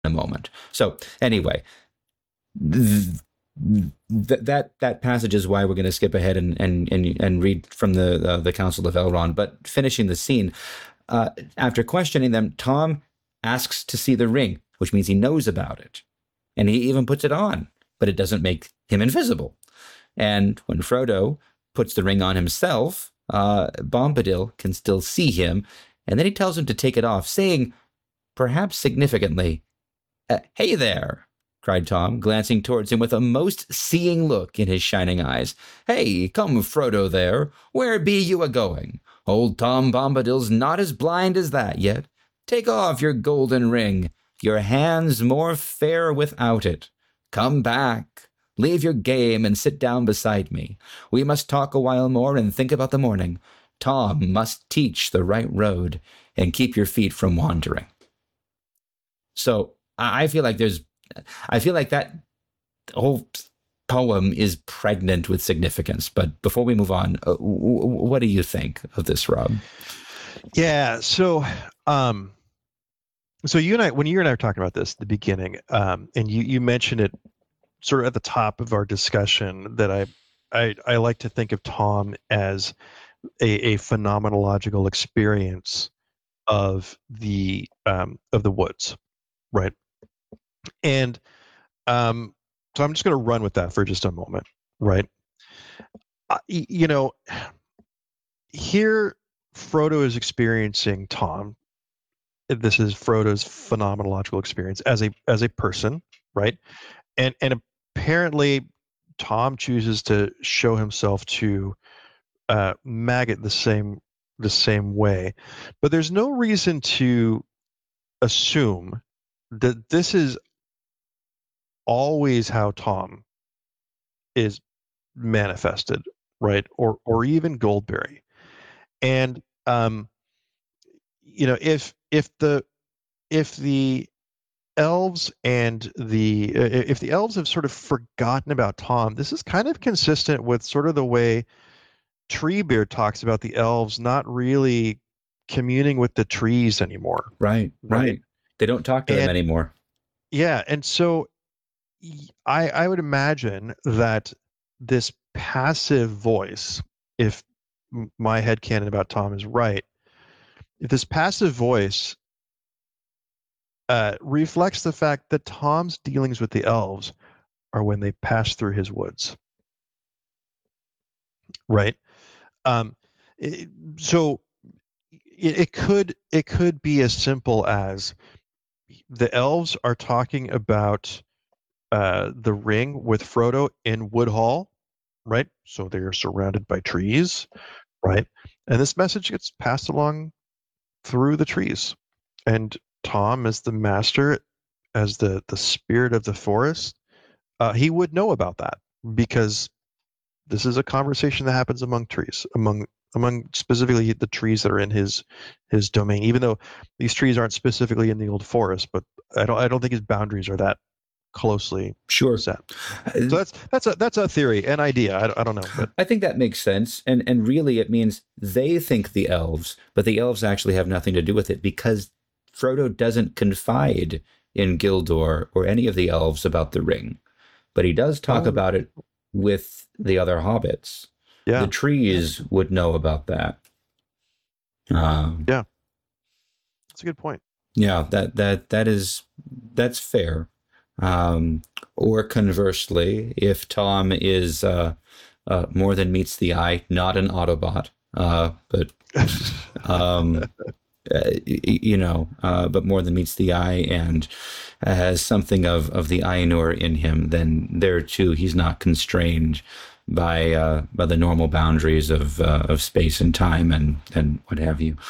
a moment. So anyway, that passage is why we're going to skip ahead and read from the Council of Elrond. But finishing the scene, after questioning them, Tom asks to see the ring, which means he knows about it, and he even puts it on, but it doesn't make him invisible. And when Frodo puts the ring on himself, Bombadil can still see him, and then he tells him to take it off, saying, perhaps significantly, "Hey there," cried Tom, glancing towards him with a most seeing look in his shining eyes. "Hey, come, Frodo there, where be you a-going? Old Tom Bombadil's not as blind as that yet. Take off your golden ring. Your hand's more fair without it. Come back. Leave your game and sit down beside me. We must talk a while more and think about the morning. Tom must teach the right road and keep your feet from wandering." So I feel like that whole poem is pregnant with significance. But before we move on, what do you think of this, Rob? Yeah. So when you and I were talking about this at the beginning, and you mentioned it sort of at the top of our discussion, that I like to think of Tom as a phenomenological experience of the woods, right? And so I'm just going to run with that for just a moment, right? Here Frodo is experiencing Tom. This is Frodo's phenomenological experience as a person, right? And apparently Tom chooses to show himself to Maggot the same way, but there's no reason to assume that this is always how Tom is manifested, right? Or even Goldberry. And if the elves if the elves have sort of forgotten about Tom, this is kind of consistent with sort of the way Treebeard talks about the elves not really communing with the trees anymore. Right. They don't talk to them anymore. Yeah, and so I would imagine that this passive voice, if my headcanon about Tom is right, if this passive voice reflects the fact that Tom's dealings with the elves are when they pass through his woods, right? So it could be as simple as the elves are talking about the ring with Frodo in Woodhall, right? So they are surrounded by trees, right? And this message gets passed along through the trees, and Tom, as the master, as the spirit of the forest, he would know about that, because this is a conversation that happens among trees, among specifically the trees that are in his domain. Even though these trees aren't specifically in the old forest, but I don't think his boundaries are that closely set. So that's a theory, an idea. I don't know, but I think that makes sense, and really it means they think the elves, but the elves actually have nothing to do with it, because Frodo doesn't confide in Gildor or any of the elves about the ring, but he does talk about it with the other hobbits. Yeah. The trees would know about that. Yeah, that's a good point. Yeah, that's fair. Or conversely, if Tom is more than meets the eye, not an Autobot, but but more than meets the eye and has something of the Ainur in him, then there too he's not constrained by the normal boundaries of space and time and what have you.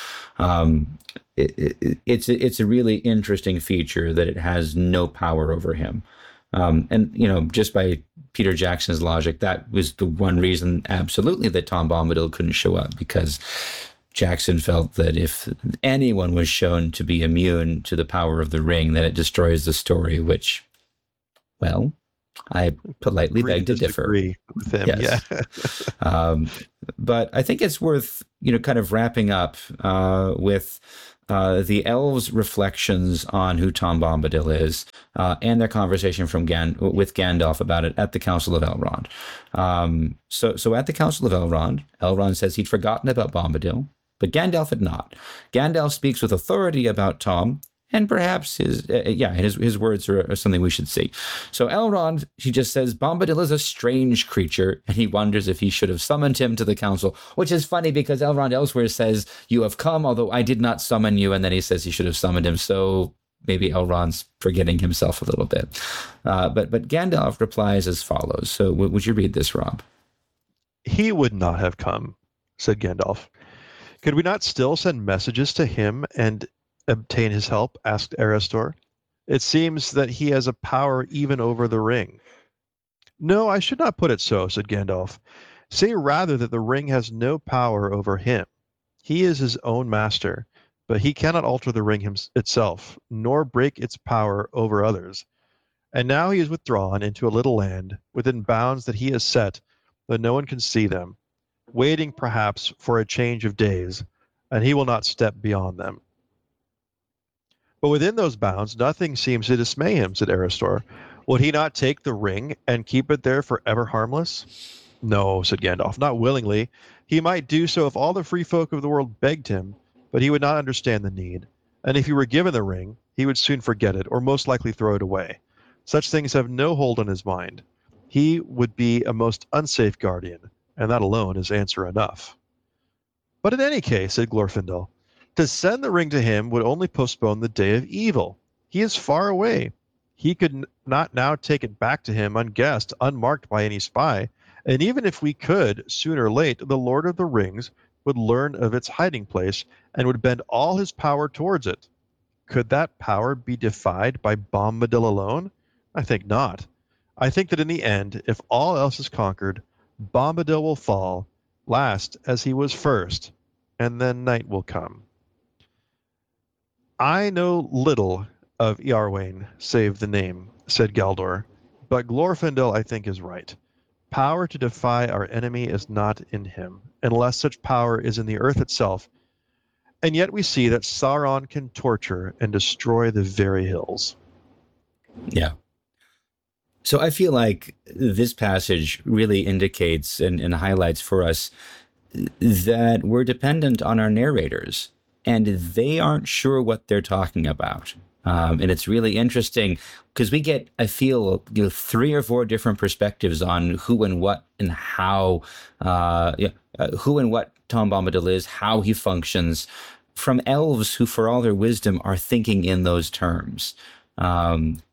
It's a really interesting feature that it has no power over him. And just by Peter Jackson's logic, that was the one reason absolutely that Tom Bombadil couldn't show up, because Jackson felt that if anyone was shown to be immune to the power of the ring, that it destroys the story, which, well, I politely beg to differ with him. Yes. Yeah. But I think it's worth, kind of wrapping up with the elves' reflections on who Tom Bombadil is, and their conversation with Gandalf about it at the Council of Elrond. So at the Council of Elrond, Elrond says he'd forgotten about Bombadil, but Gandalf had not. Gandalf speaks with authority about Tom, and perhaps his words are something we should see. So Elrond, he just says, Bombadil is a strange creature, and he wonders if he should have summoned him to the council, which is funny because Elrond elsewhere says, you have come, although I did not summon you, and then he says he should have summoned him, so maybe Elrond's forgetting himself a little bit. But Gandalf replies as follows. So would you read this, Rob? He would not have come, said Gandalf. Could we not still send messages to him and obtain his help? Asked Erestor. It seems that he has a power even over the ring. No, I should not put it so, said Gandalf. Say rather that the ring has no power over him. He is his own master, but he cannot alter the ring itself, nor break its power over others. And now he is withdrawn into a little land, within bounds that he has set, though no one can see them, waiting perhaps for a change of days, and he will not step beyond them. But within those bounds, nothing seems to dismay him, said Erestor. Would he not take the ring and keep it there forever harmless? No, said Gandalf, not willingly. He might do so if all the free folk of the world begged him, but he would not understand the need. And if he were given the ring, he would soon forget it, or most likely throw it away. Such things have no hold on his mind. He would be a most unsafe guardian, and that alone is answer enough. But in any case, said Glorfindel, to send the ring to him would only postpone the day of evil. He is far away. He could not now take it back to him unguessed, unmarked by any spy. And even if we could, sooner or late, the Lord of the Rings would learn of its hiding place and would bend all his power towards it. Could that power be defied by Bombadil alone? I think not. I think that in the end, if all else is conquered, Bombadil will fall, last as he was first, and then night will come. I know little of Iarwain, save the name, said Galdor, but Glorfindel, I think, is right. Power to defy our enemy is not in him, unless such power is in the earth itself. And yet we see that Sauron can torture and destroy the very hills. Yeah. So I feel like this passage really indicates and highlights for us that we're dependent on our narrators, and they aren't sure what they're talking about. And it's really interesting because we get, I feel, 3 or 4 different perspectives on who and what and how, who and what Tom Bombadil is, how he functions, from elves who, for all their wisdom, are thinking in those terms. And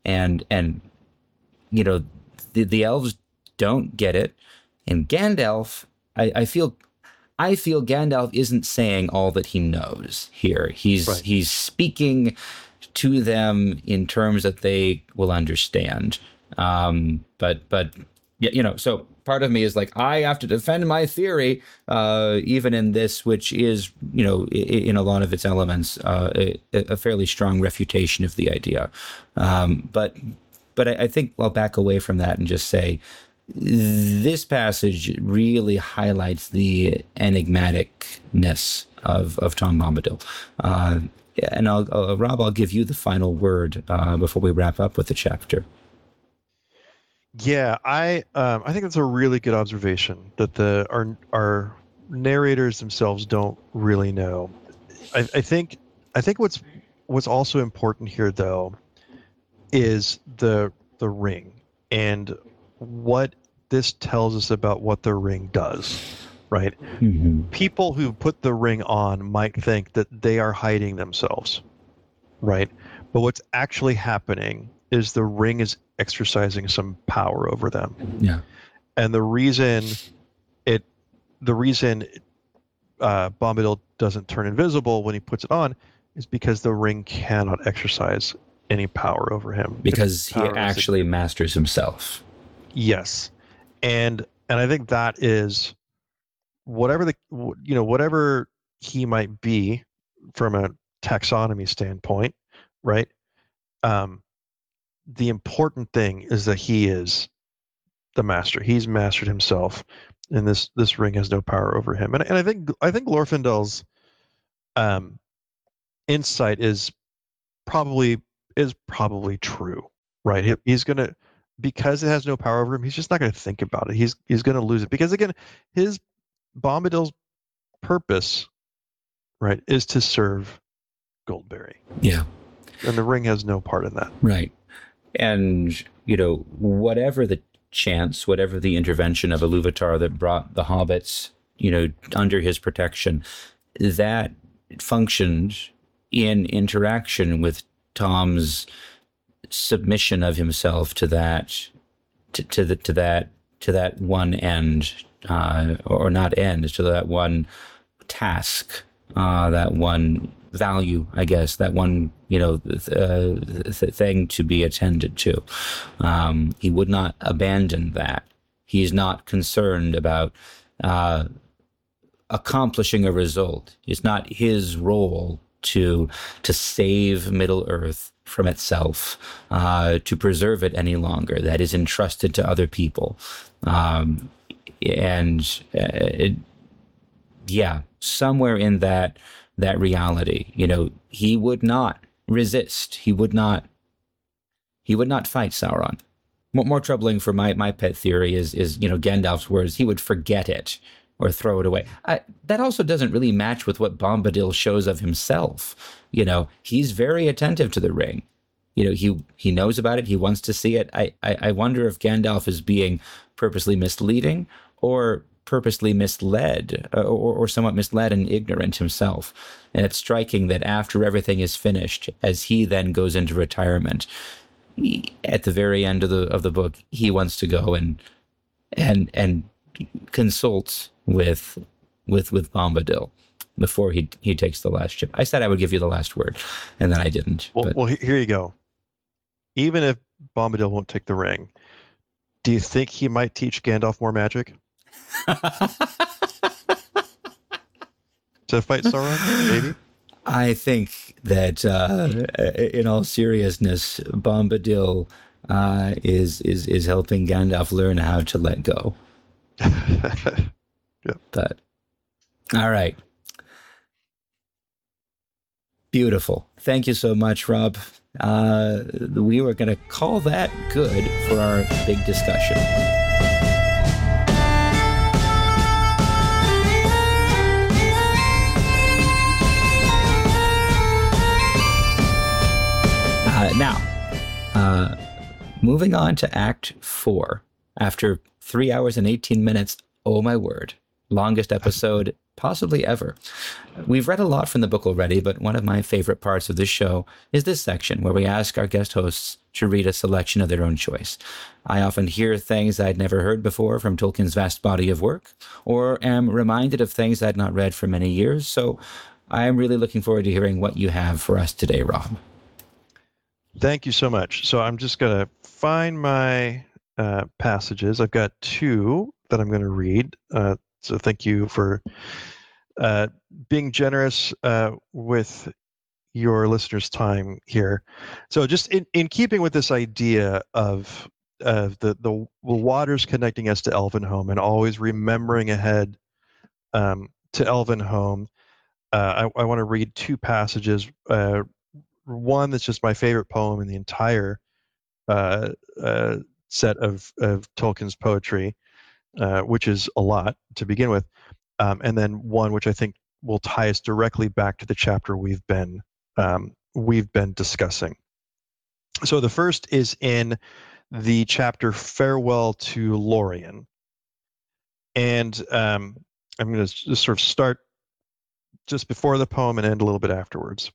the elves don't get it. And Gandalf, I feel Gandalf isn't saying all that he knows here. He's speaking to them in terms that they will understand. But so part of me is like, I have to defend my theory, even in this, which is, in a lot of its elements, a fairly strong refutation of the idea. But I think I'll back away from that and just say this passage really highlights the enigmaticness of Tom Bombadil. And Rob, I'll give you the final word before we wrap up with the chapter. Yeah, I think that's a really good observation that our narrators themselves don't really know. I think what's also important here, though, is the ring and what this tells us about what the ring does, right? Mm-hmm. People who put the ring on might think that they are hiding themselves, right? But what's actually happening is the ring is exercising some power over them. Yeah. And the reason Bombadil doesn't turn invisible when he puts it on is because the ring cannot exercise any power over him. Because he actually masters himself. Yes. And I think that is whatever he might be from a taxonomy standpoint, right? The important thing is that he is the master. He's mastered himself, and this ring has no power over him. And I think Glorfindel's insight is probably true, right? He's gonna, because it has no power over him. He's just not gonna think about it. He's gonna lose it because again, his Bombadil's purpose, right, is to serve Goldberry, Yeah. and the ring has no part in that. Right. And, whatever the chance, whatever the intervention of Iluvatar that brought the hobbits, under his protection, that functioned in interaction with Tom's submission of himself to that, to that one end, or not end, to that one task, that one value, I guess, that one, thing to be attended to. He would not abandon that. He's not concerned about accomplishing a result. It's not his role to save Middle Earth from itself, to preserve it any longer. That is entrusted to other people. Somewhere in that reality, he would not resist. He would not fight Sauron. More troubling for my pet theory is Gandalf's words. He would forget it or throw it away. That also doesn't really match with what Bombadil shows of himself. He's very attentive to the ring. He knows about it. He wants to see it. I wonder if Gandalf is being purposely misleading or purposely misled, or somewhat misled and ignorant himself. And it's striking that after everything is finished, as he then goes into retirement, at the very end of the book, he wants to go and consult with Bombadil before he takes the last ship. I said I would give you the last word, and then I didn't. Well, here you go. Even if Bombadil won't take the ring, do you think he might teach Gandalf more magic? To fight Sauron, maybe? I think that, in all seriousness, Bombadil is helping Gandalf learn how to let go. Yeah. But all right, beautiful. Thank you so much, Rob. We were going to call that good for our big discussion. Now, moving on to Act 4. After 3 hours and 18 minutes, oh my word, longest episode possibly ever. We've read a lot from the book already, but one of my favorite parts of this show is this section where we ask our guest hosts to read a selection of their own choice. I often hear things I'd never heard before from Tolkien's vast body of work, or am reminded of things I'd not read for many years, so I'm really looking forward to hearing what you have for us today, Rob. Thank you so much. So I'm just going to find my passages. I've got 2 that I'm going to read. So thank you for being generous with your listeners' time here. So just in keeping with this idea of the waters connecting us to Elvenhome and always remembering ahead to Elvenhome, I want to read 2 passages. One that's just my favorite poem in the entire set of Tolkien's poetry, which is a lot to begin with, and then one which I think will tie us directly back to the chapter we've been discussing. So the first is in the chapter Farewell to Lorien, and I'm going to just sort of start just before the poem and end a little bit afterwards.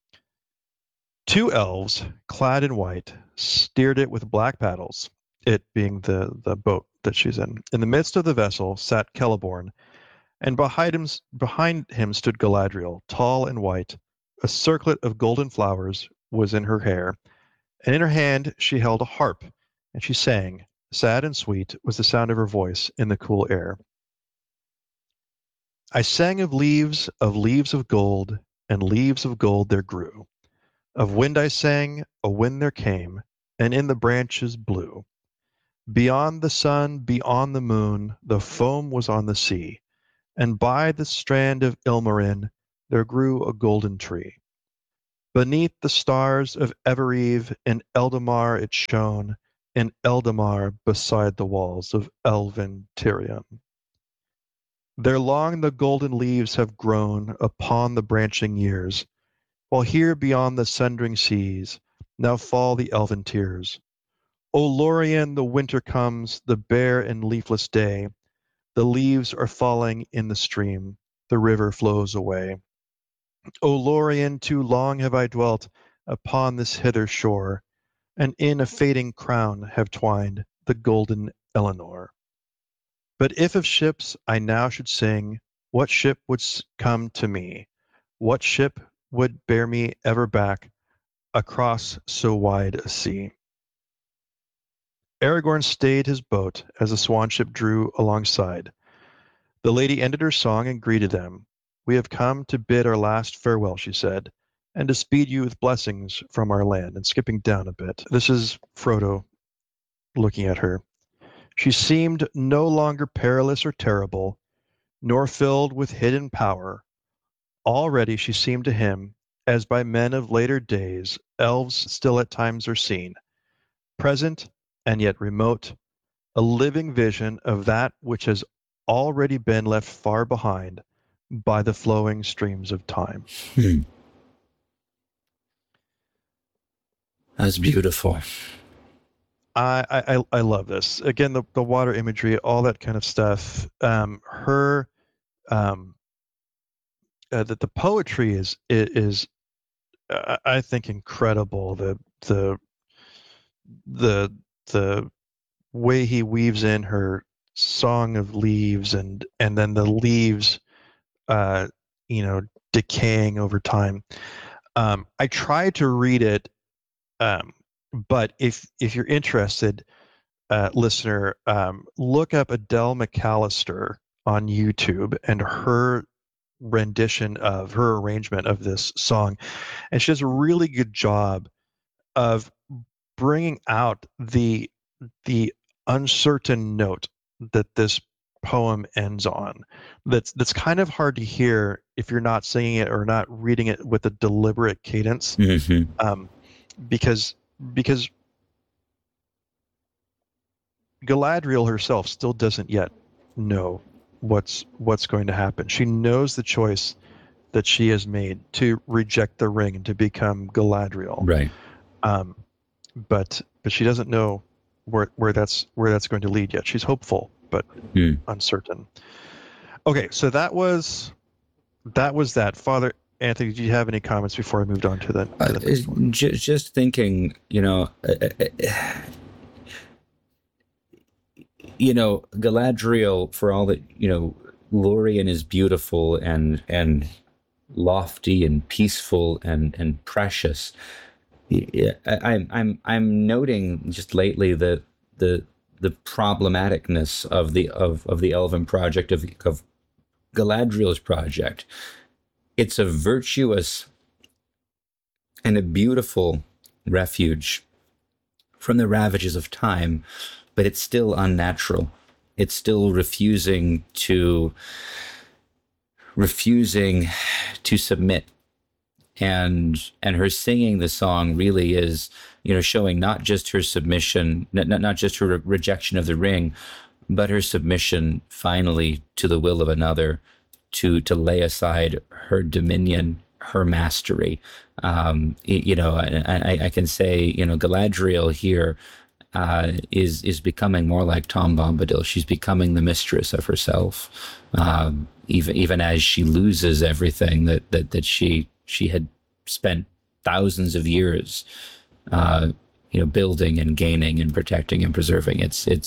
2 elves, clad in white, steered it with black paddles, it being the boat that she's in. In the midst of the vessel sat Celeborn, and behind him stood Galadriel, tall and white. A circlet of golden flowers was in her hair, and in her hand she held a harp, and she sang. Sad and sweet was the sound of her voice in the cool air. I sang of leaves of gold, and leaves of gold there grew. Of wind I sang, a wind there came, and in the branches blew. Beyond the sun, beyond the moon, the foam was on the sea, and by the strand of Ilmarinen there grew a golden tree. Beneath the stars of Evereve in Eldamar it shone, in Eldamar beside the walls of elven Tyrion. There long the golden leaves have grown upon the branching years, while here beyond the sundering seas now fall the elven tears. O Lorien, the winter comes, the bare and leafless day, the leaves are falling in the stream, the river flows away. O Lorien, too long have I dwelt upon this hither shore, and in a fading crown have twined the golden Eleanor. But if of ships I now should sing, what ship would come to me? What ship would bear me ever back across so wide a sea? Aragorn stayed his boat as the swan ship drew alongside. The lady ended her song and greeted them. We have come to bid our last farewell, she said, and to speed you with blessings from our land. And skipping down a bit, this is Frodo looking at her. She seemed no longer perilous or terrible, nor filled with hidden power. Already she seemed to him, as by men of later days elves still at times are seen, present and yet remote, a living vision of that which has already been left far behind by the flowing streams of time. That's beautiful. I love this. Again, the water imagery, all that kind of stuff. The poetry is I think incredible. The way he weaves in her song of leaves and then the leaves decaying over time. I tried to read it, but if you're interested, listener, look up Adele McAllister on YouTube and her rendition of her arrangement of this song, and she does a really good job of bringing out the uncertain note that this poem ends on. That's kind of hard to hear if you're not singing it or not reading it with a deliberate cadence, because Galadriel herself still doesn't yet know what's going to happen. She knows the choice that she has made to reject the ring and to become Galadriel. Right. But she doesn't know where that's going to lead yet. She's hopeful, but uncertain. Okay, so that was that. Father Anthony, did you have any comments before I moved on to the next one? Just thinking, Galadriel, for all that, Lorien is beautiful and lofty and peaceful and precious. I'm noting just lately the problematicness of the Elven project, of Galadriel's project. It's a virtuous and a beautiful refuge from the ravages of time, but it's still unnatural. It's still refusing to submit. And her singing the song really is, showing not just her submission, not just her rejection of the ring, but her submission finally to the will of another, to lay aside her dominion, her mastery. I can say, Galadriel here is becoming more like Tom Bombadil. She's becoming the mistress of herself, even as she loses everything that she had spent thousands of years, building and gaining and protecting and preserving.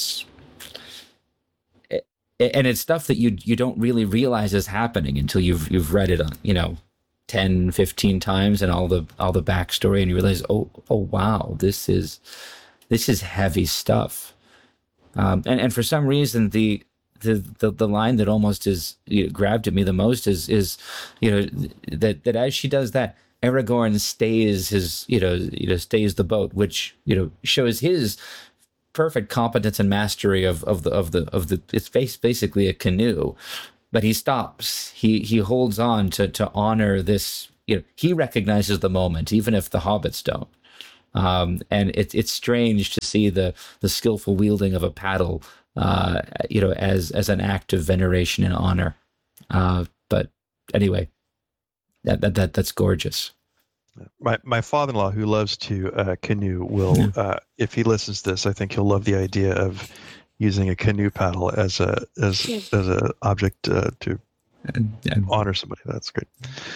And it's stuff that you don't really realize is happening until you've read it 10, 15 times and all the backstory, and you realize, oh wow, this is heavy stuff. And for some reason, the line that almost grabbed at me the most is that as she does that, Aragorn stays stays the boat, which shows his perfect competence and mastery of the it's basically a canoe, but he stops. He holds on to honor this he recognizes the moment, even if the hobbits don't. And it's strange to see the skillful wielding of a paddle, as an act of veneration and honor. But anyway, that's gorgeous. My father-in-law, who loves to canoe, will if he listens to this, I think he'll love the idea of using a canoe paddle as a object to honor somebody. That's great.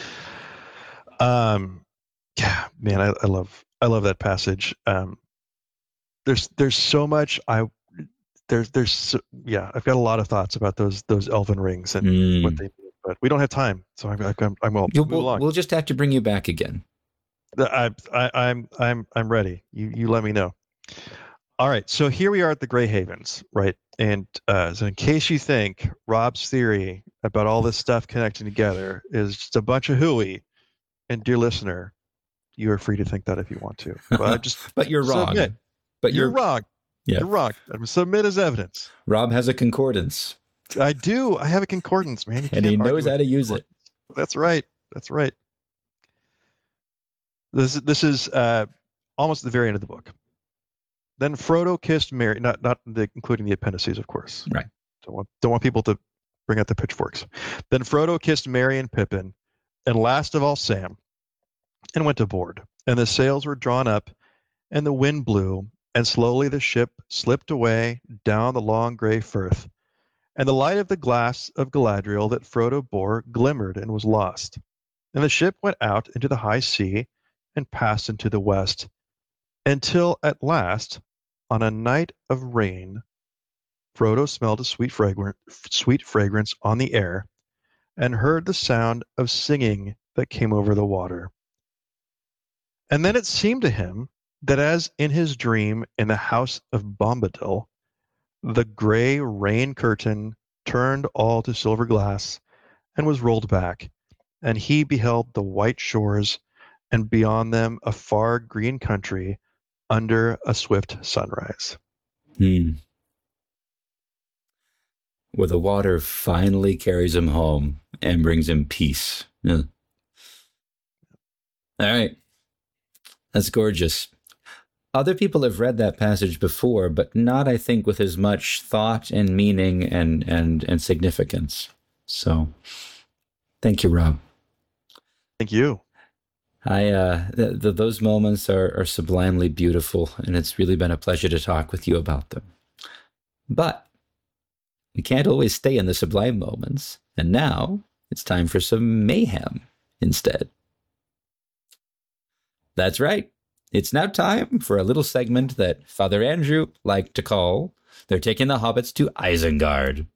Yeah, man, I love that passage. There's so much I've got a lot of thoughts about those elven rings and what they mean, but we don't have time, so I will move along. We'll just have to bring you back again. I'm ready. You let me know. All right, so here we are at the Grey Havens, right? And so in case you think Rob's theory about all this stuff connecting together is just a bunch of hooey, and dear listener, you are free to think that if you want to. But you're wrong. Submit. But you're wrong. Yeah. You're wrong. Submit as evidence. Rob has a concordance. I do. I have a concordance, man. And he knows how to use it. That's right. That's right. This is almost at the very end of the book. Then Frodo kissed Merry, not including the appendices, of course. Right. Don't want people to bring out the pitchforks. Then Frodo kissed Merry and Pippin, and last of all Sam, and went aboard. And the sails were drawn up, and the wind blew, and slowly the ship slipped away down the long grey firth. And the light of the glass of Galadriel that Frodo bore glimmered and was lost. And the ship went out into the high sea and passed into the west, until at last, on a night of rain, Frodo smelled a sweet fragrance on the air, and heard the sound of singing that came over the water. And then it seemed to him that as in his dream in the house of Bombadil, the grey rain curtain turned all to silver glass and was rolled back, and he beheld the white shores, and beyond them a far green country under a swift sunrise. Where the water finally carries him home and brings him peace. Yeah. All right. That's gorgeous. Other people have read that passage before, but not, I think, with as much thought and meaning and significance. So, thank you, Rob. Thank you. Those moments are sublimely beautiful, and it's really been a pleasure to talk with you about them. But we can't always stay in the sublime moments, and now it's time for some mayhem instead. That's right. It's now time for a little segment that Father Andrew liked to call "They're Taking the Hobbits to Isengard."